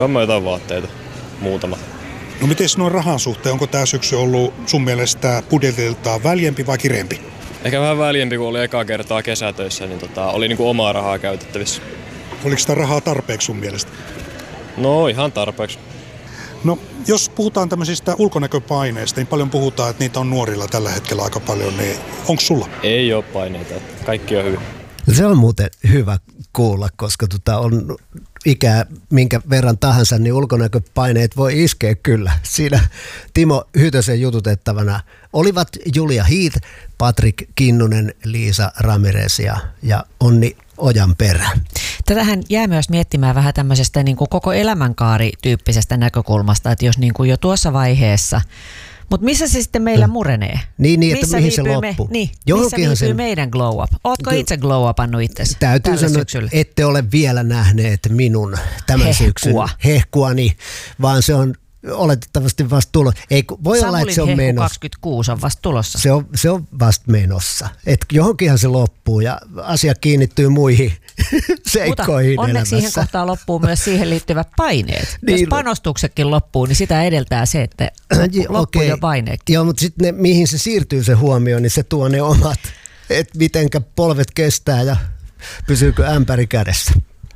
On jotain vaatteita, muutama. No miten noin rahan suhteen, onko tämä syksy ollut sun mielestä budjetiltaan väljempi vai kireempi? Ehkä vähän väljempi, kun oli ekaa kertaa kesätöissä, niin oli niinku omaa rahaa käytettävissä. Oliko sitä rahaa tarpeeksi sun mielestä? No ihan tarpeeksi. No jos puhutaan tämmöisistä ulkonäköpaineista, niin paljon puhutaan, että niitä on nuorilla tällä hetkellä aika paljon, niin onko sulla? Ei ole paineita, kaikki on hyvin. Se on muuten hyvä kuulla, koska on ikää minkä verran tahansa, niin ulkonäköpaineet voi iskeä kyllä. Siinä Timo Hytösen jututettavana olivat Julia Heath, Patrik Kinnunen, Liisa Ramirez ja Onni Ojanperä. Tätähän jää myös miettimään vähän tämmöisestä niin kuin koko elämänkaarityyppisestä näkökulmasta, että jos niin kuin jo tuossa vaiheessa, mutta missä se sitten meillä murenee? Niin, että mihin se loppuu? Missä viipyy meidän glow up? Ootko itse glow upannut itsesi? Täytyy sanoa, että ette ole vielä nähneet minun tämän syksyn hehkuani, vaan se on oletettavasti vasta tulossa. Voi olla, että se on menossa. 26 on vasta tulossa. Se on vasta menossa. Et johonkinhan se loppuu ja asia kiinnittyy muihin seikkoihin Mutta onneksi elämässä. siihen kohtaan loppuu myös siihen liittyvät paineet. Niin, jos panostuksetkin loppuu, niin sitä edeltää se, että loppuu jo paineetkin. Joo, mutta sitten mihin se siirtyy se huomio, niin se tuo ne omat, että mitenkä polvet kestää ja pysyykö ämpäri kädessä.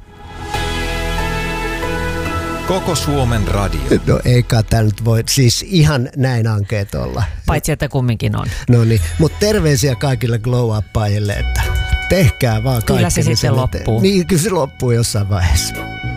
Koko Suomen radio. No eikä tämä nyt voi siis ihan näin ankeet olla. Paitsi että kumminkin on. No niin, mutta terveisiä kaikille glow-uppaajille, että tehkää vaan kaikkea. Kyllä se sitten loppuu. Niin, kyllä se loppuu jossain vaiheessa.